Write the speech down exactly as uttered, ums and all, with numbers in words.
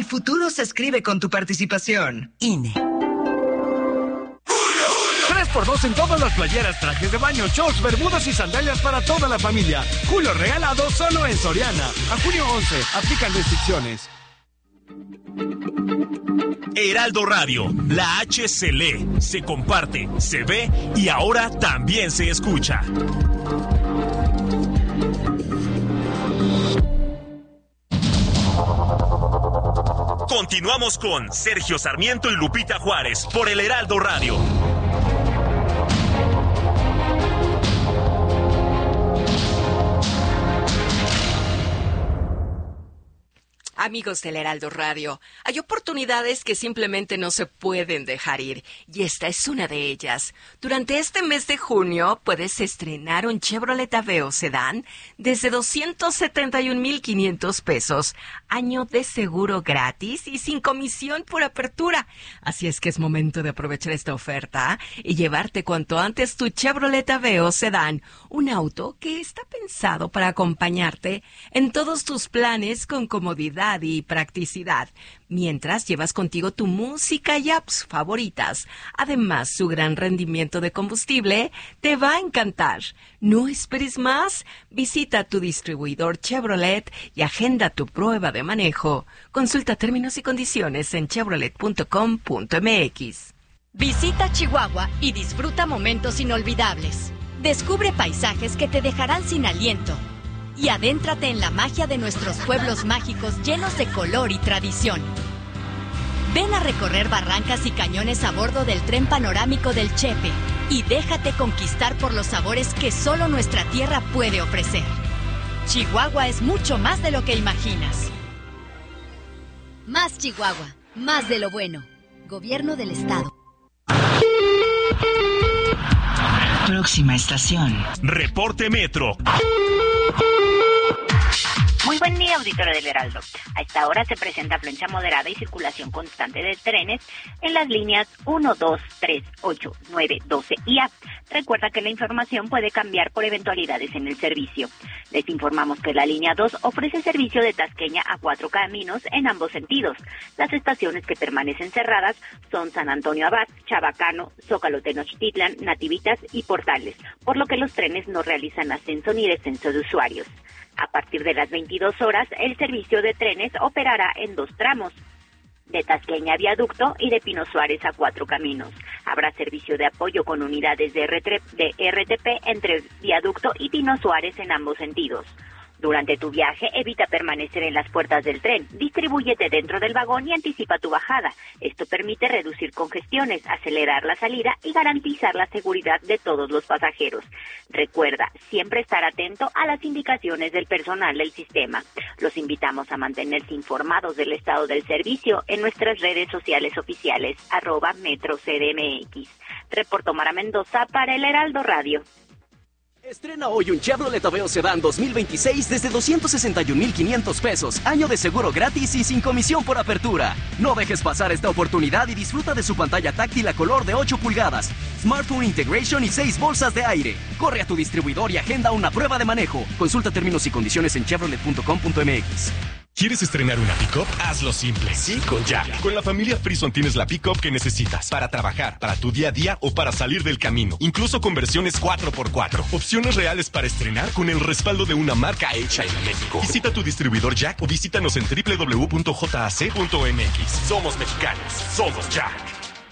futuro se escribe con tu participación. I N E. tres por dos en todas las playeras, trajes de baño, shorts, bermudas y sandalias para toda la familia. Julio regalado solo en Soriana. A junio once, aplican restricciones. Heraldo Radio, la H se lee, se comparte, se ve y ahora también se escucha. Continuamos con Sergio Sarmiento y Lupita Juárez por el Heraldo Radio. Amigos del Heraldo Radio, hay oportunidades que simplemente no se pueden dejar ir, y esta es una de ellas. Durante este mes de junio puedes estrenar un Chevrolet Aveo Sedán desde doscientos setenta y un mil quinientos pesos, año de seguro gratis y sin comisión por apertura. Así es que es momento de aprovechar esta oferta y llevarte cuanto antes tu Chevrolet Aveo Sedán, un auto que está pensado para acompañarte en todos tus planes con comodidad y practicidad, mientras llevas contigo tu música y apps favoritas. Además, su gran rendimiento de combustible te va a encantar. No esperes más. Visita tu distribuidor Chevrolet y agenda tu prueba de manejo. Consulta términos y condiciones en chevrolet punto com punto m x. Visita Chihuahua y disfruta momentos inolvidables. Descubre paisajes que te dejarán sin aliento. Y adéntrate en la magia de nuestros pueblos mágicos llenos de color y tradición. Ven a recorrer barrancas y cañones a bordo del tren panorámico del Chepe y déjate conquistar por los sabores que solo nuestra tierra puede ofrecer. Chihuahua es mucho más de lo que imaginas. Más Chihuahua, más de lo bueno. Gobierno del Estado. Próxima estación. Reporte Metro. Muy buen día, auditorio del Heraldo. A esta hora se presenta afluencia moderada y circulación constante de trenes en las líneas uno, dos, tres, ocho, nueve, doce y A. Recuerda que la información puede cambiar por eventualidades en el servicio. Les informamos que la línea dos ofrece servicio de Tasqueña a Cuatro Caminos en ambos sentidos. Las estaciones que permanecen cerradas son San Antonio Abad, Chabacano, Zócalo Tenochtitlan, Nativitas y Portales, por lo que los trenes no realizan ascenso ni descenso de usuarios. A partir de las veintidós horas, el servicio de trenes operará en dos tramos, de Tasqueña a Viaducto y de Pino Suárez a Cuatro Caminos. Habrá servicio de apoyo con unidades de R T P entre Viaducto y Pino Suárez en ambos sentidos. Durante tu viaje, evita permanecer en las puertas del tren, distribúyete dentro del vagón y anticipa tu bajada. Esto permite reducir congestiones, acelerar la salida y garantizar la seguridad de todos los pasajeros. Recuerda, siempre estar atento a las indicaciones del personal del sistema. Los invitamos a mantenerse informados del estado del servicio en nuestras redes sociales oficiales, arroba Metro C D M X. Reportó Mara Mendoza para el Heraldo Radio. Estrena hoy un Chevrolet Aveo Sedán dos mil veintiséis desde doscientos sesenta y un mil quinientos pesos, año de seguro gratis y sin comisión por apertura. No dejes pasar esta oportunidad y disfruta de su pantalla táctil a color de ocho pulgadas, Smartphone Integration y seis bolsas de aire. Corre a tu distribuidor y agenda una prueba de manejo. Consulta términos y condiciones en chevrolet punto com punto m x. ¿Quieres estrenar una pick-up? Hazlo simple. Sí, con Jack. Con la familia Frison tienes la pick-up que necesitas para trabajar, para tu día a día o para salir del camino. Incluso con versiones cuatro por cuatro. Opciones reales para estrenar con el respaldo de una marca hecha en México. Visita tu distribuidor Jack o visítanos en doble u doble u doble u punto j a c punto m x. Somos mexicanos. Somos Jack.